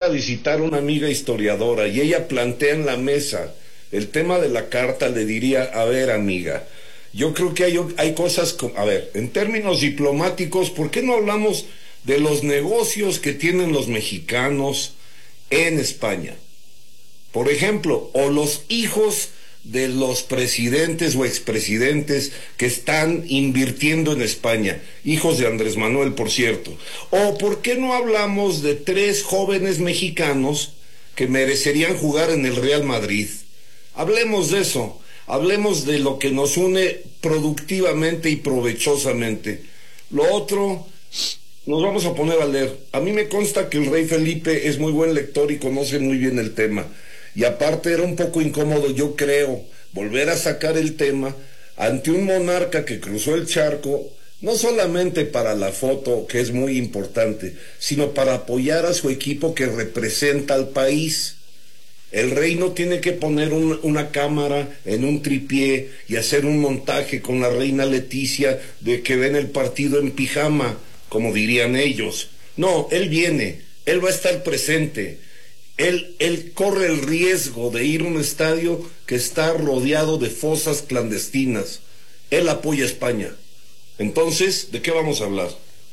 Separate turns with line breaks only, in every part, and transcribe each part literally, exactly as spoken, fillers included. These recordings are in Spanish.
visitar una amiga historiadora y ella plantea en la mesa el tema de la carta, le diría, a ver, amiga, yo creo que hay, hay cosas, como, a ver, en términos diplomáticos, ¿por qué no hablamos de los negocios que tienen los mexicanos en España? Por ejemplo, o los hijos de los presidentes o expresidentes que están invirtiendo en España, hijos de Andrés Manuel, por cierto. O ¿por qué no hablamos de tres jóvenes mexicanos que merecerían jugar en el Real Madrid? Hablemos de eso, hablemos de lo que nos une productivamente y provechosamente. Lo otro, nos vamos a poner a leer. A mí me consta que el rey Felipe es muy buen lector y conoce muy bien el tema. Y aparte era un poco incómodo, yo creo, volver a sacar el tema ante un monarca que cruzó el charco, no solamente para la foto, que es muy importante, sino para apoyar a su equipo que representa al país. El rey no tiene que poner un, una cámara en un tripié y hacer un montaje con la reina Leticia de que ven el partido en pijama, como dirían ellos. No, él viene, él va a estar presente. Él, él corre el riesgo de ir a un estadio que está rodeado de fosas clandestinas. Él apoya a España. Entonces, ¿de qué vamos a hablar?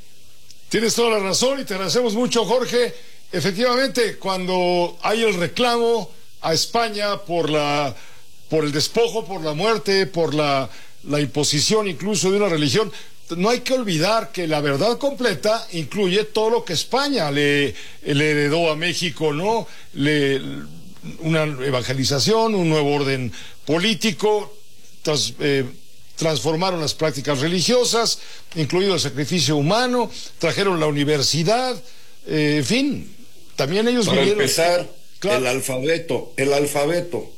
Tienes toda la razón y te agradecemos mucho, Jorge. Efectivamente, cuando hay el reclamo a España por la, por el despojo, por la muerte, por la, la imposición incluso de una religión, no hay que olvidar que la verdad completa incluye todo lo que España le, le heredó a México, ¿no? Le, una evangelización, un nuevo orden político, tras, eh, transformaron las prácticas religiosas, incluido el sacrificio humano, trajeron la universidad, eh, en fin, también ellos
Para
vivieron...
empezar,
claro.
el alfabeto, el alfabeto.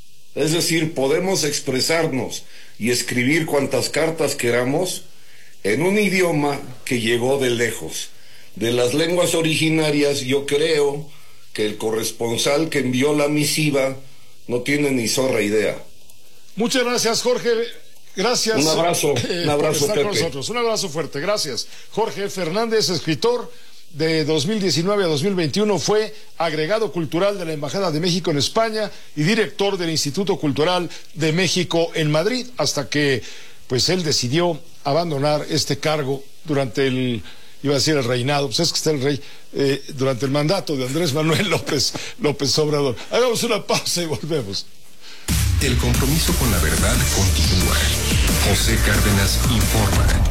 Es decir, podemos expresarnos y escribir cuantas cartas queramos en un idioma que llegó de lejos. De las lenguas originarias, yo creo que el corresponsal que envió la misiva no tiene ni zorra idea.
Muchas gracias, Jorge. Gracias.
Un abrazo,
eh,
un abrazo,
por estar
Pepe.
con nosotros. Un abrazo fuerte. Gracias. Jorge Fernández, escritor. De dos mil diecinueve a dos mil veintiuno fue agregado cultural de la Embajada de México en España y director del Instituto Cultural de México en Madrid, hasta que pues él decidió abandonar este cargo durante el, iba a decir el reinado, pues es que está el rey, eh, durante el mandato de Andrés Manuel López, López Obrador. Hagamos una pausa y volvemos.
El compromiso con la verdad continúa. José Cárdenas informa.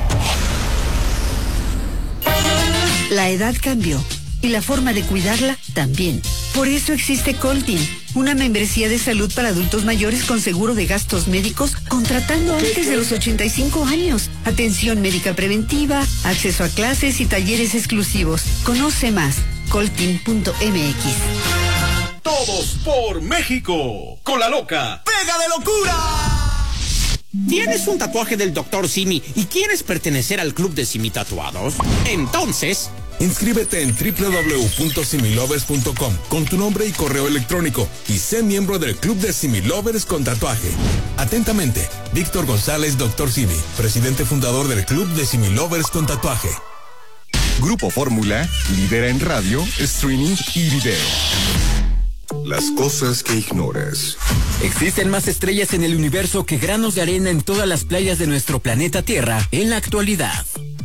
La edad cambió y la forma de cuidarla también. Por eso existe Coltin, una membresía de salud para adultos mayores con seguro de gastos médicos contratando antes de los ochenta y cinco años. Atención médica preventiva, acceso a clases y talleres exclusivos. Conoce más, coltin punto m x.
Todos por México, con la loca Pega de Locura.
¿Tienes un tatuaje del doctor Simi y quieres pertenecer al club de Simi Tatuados? Entonces,
inscríbete en doble u doble u doble u punto similovers punto com con tu nombre y correo electrónico y sé miembro del club de Similovers con tatuaje. Atentamente, Víctor González, doctor Simi, presidente fundador del club de Similovers con tatuaje.
Grupo Fórmula, líder en radio, streaming y video. Las cosas que ignoras.
Existen más estrellas en el universo que granos de arena en todas las playas de nuestro planeta Tierra en la actualidad.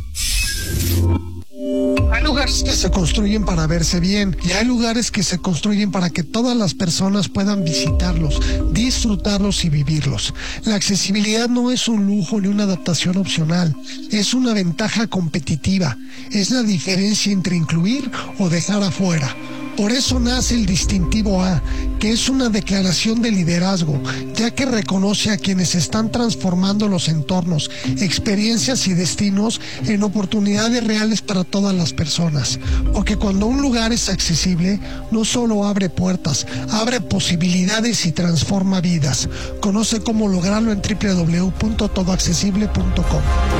Hay lugares que se construyen para verse bien y hay lugares que se construyen para que todas las personas puedan visitarlos, disfrutarlos y vivirlos. La accesibilidad no es un lujo ni una adaptación opcional, es una ventaja competitiva, es la diferencia entre incluir o dejar afuera. Por eso nace el distintivo A, que es una declaración de liderazgo, ya que reconoce a quienes están transformando los entornos, experiencias y destinos en oportunidades reales para todas las personas. Porque cuando un lugar es accesible, no solo abre puertas, abre posibilidades y transforma vidas. Conoce cómo lograrlo en doble u doble u doble u punto todo accesible punto com.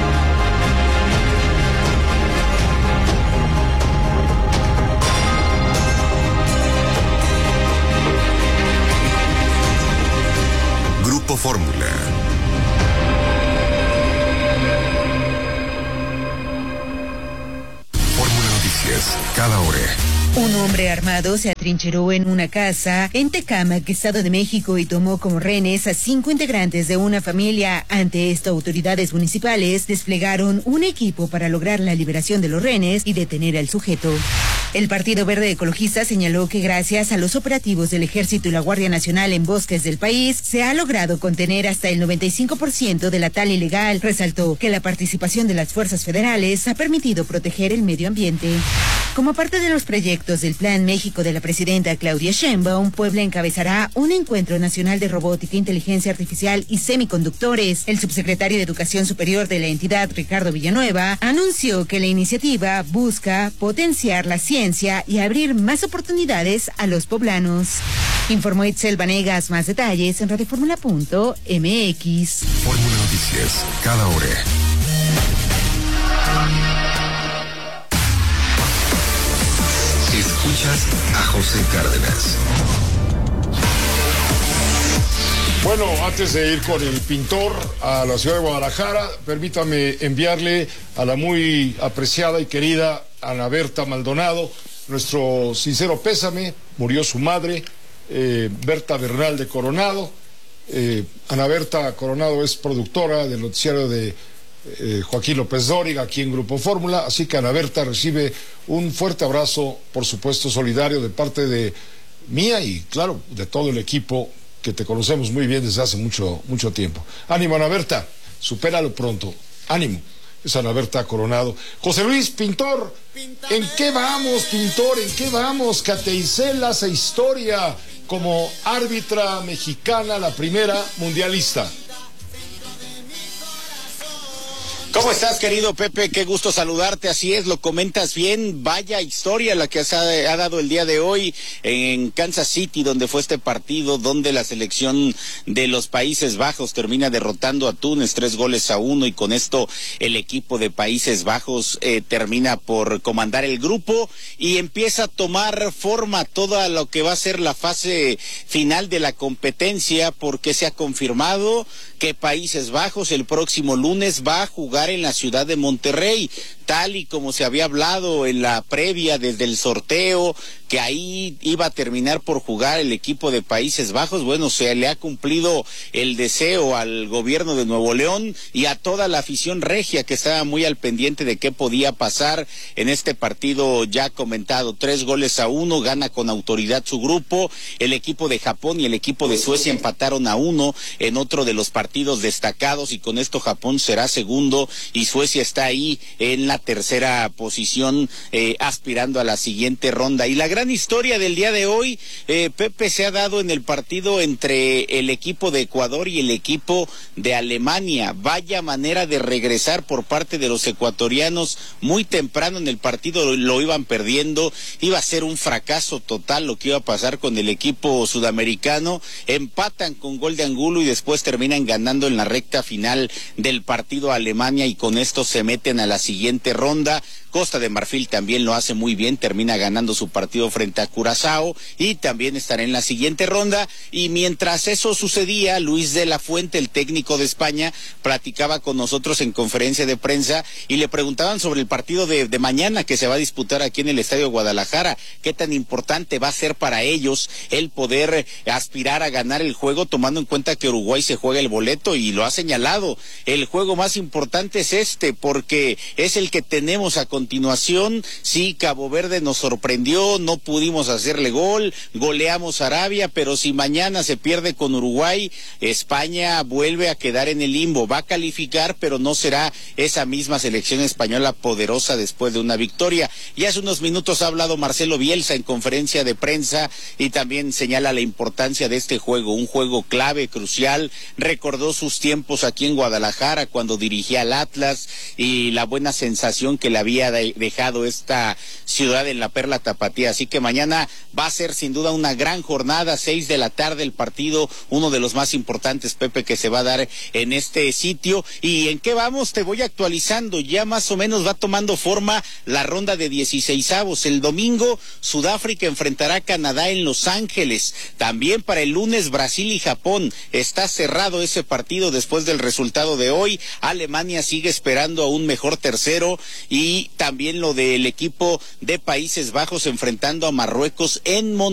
Fórmula. Fórmula Noticias, cada hora.
Un hombre armado se atrincheró en una casa en Tecámac, Estado de México, y tomó como rehenes a cinco integrantes de una familia. Ante esto, autoridades municipales desplegaron un equipo para lograr la liberación de los rehenes y detener al sujeto. El Partido Verde Ecologista señaló que gracias a los operativos del Ejército y la Guardia Nacional en bosques del país, se ha logrado contener hasta el noventa y cinco por ciento de la tala ilegal. Resaltó que la participación de las fuerzas federales ha permitido proteger el medio ambiente. Como parte de los proyectos del Plan México de la presidenta Claudia Sheinbaum, Puebla encabezará un encuentro nacional de robótica, inteligencia artificial y semiconductores. El subsecretario de Educación Superior de la entidad, Ricardo Villanueva, anunció que la iniciativa busca potenciar la ciencia y abrir más oportunidades a los poblanos. Informó Itzel Vanegas. Más detalles en radioformula punto m x.
Fórmula Noticias, cada hora. Escuchas a José Cárdenas.
Bueno, antes de ir con el pintor a la ciudad de Guadalajara, permítame enviarle a la muy apreciada y querida Ana Berta Maldonado nuestro sincero pésame. Murió su madre, eh, Berta Bernal de Coronado. Eh, Ana Berta Coronado es productora del noticiario de Eh, Joaquín López Dóriga aquí en Grupo Fórmula, así que Ana Berta recibe un fuerte abrazo, por supuesto solidario, de parte de mía y claro, de todo el equipo que te conocemos muy bien desde hace mucho, mucho tiempo. Ánimo, Ana Berta, supéralo pronto, ánimo. Es Ana Berta Coronado. José Luis, pintor, ¿en qué vamos, pintor? ¿En qué vamos? Cateicel hace historia como árbitra mexicana, la primera mundialista.
¿Cómo estás, querido Pepe? Qué gusto saludarte. Así es, lo comentas bien. Vaya historia la que ha, ha dado el día de hoy en Kansas City, donde fue este partido, donde la selección de los Países Bajos termina derrotando a Túnez tres goles a uno, y con esto el equipo de Países Bajos eh, termina por comandar el grupo y empieza a tomar forma toda lo que va a ser la fase final de la competencia, porque se ha confirmado que Países Bajos el próximo lunes va a jugar en la ciudad de Monterrey, tal y como se había hablado en la previa desde el sorteo, que ahí iba a terminar por jugar el equipo de Países Bajos. Bueno, se le ha cumplido el deseo al gobierno de Nuevo León y a toda la afición regia, que estaba muy al pendiente de qué podía pasar en este partido ya comentado. Tres goles a uno, gana con autoridad su grupo. El equipo de Japón y el equipo de Suecia empataron a uno en otro de los partidos destacados, y con esto Japón será segundo y Suecia está ahí en la tercera posición, eh, aspirando a la siguiente ronda. Y la gran historia del día de hoy, eh, Pepe, se ha dado en el partido entre el equipo de Ecuador y el equipo de Alemania. Vaya manera de regresar por parte de los ecuatorianos. Muy temprano en el partido lo, lo iban perdiendo, iba a ser un fracaso total lo que iba a pasar con el equipo sudamericano. Empatan con gol de Angulo y después terminan ganando en la recta final del partido a Alemania, y con esto se meten a la siguiente ronda. Costa de Marfil también lo hace muy bien, termina ganando su partido frente a Curazao y también estará en la siguiente ronda. Y mientras eso sucedía, Luis de la Fuente, el técnico de España, platicaba con nosotros en conferencia de prensa y le preguntaban sobre el partido de, de mañana que se va a disputar aquí en el Estadio Guadalajara. ¿Qué tan importante va a ser para ellos el poder aspirar a ganar el juego, tomando en cuenta que Uruguay se juega el boleto? Y lo ha señalado, el juego más importante es este, porque es el que tenemos a continuación. Sí, Cabo Verde nos sorprendió, no pudimos hacerle gol, goleamos a Arabia, pero si mañana se pierde con Uruguay, España vuelve a quedar en el limbo. Va a calificar, pero no será esa misma selección española poderosa después de una victoria. Y hace unos minutos ha hablado Marcelo Bielsa en conferencia de prensa y también señala la importancia de este juego, un juego clave, crucial. Recordó sus tiempos aquí en Guadalajara cuando dirigía al Atlas y la buena sensación que le había de dejado esta ciudad en la Perla Tapatía. Así que mañana va a ser sin duda una gran jornada, seis de la tarde el partido, uno de los más importantes, Pepe, que se va a dar en este sitio. ¿Y en qué vamos? Te voy actualizando, ya más o menos va tomando forma la ronda de dieciseisavos. El domingo Sudáfrica enfrentará a Canadá en Los Ángeles. También para el lunes Brasil y Japón. Está cerrado ese partido después del resultado de hoy. Alemania sigue esperando a un mejor tercero Montenegro, y también lo del equipo de Países Bajos enfrentando a Marruecos en Montenegro.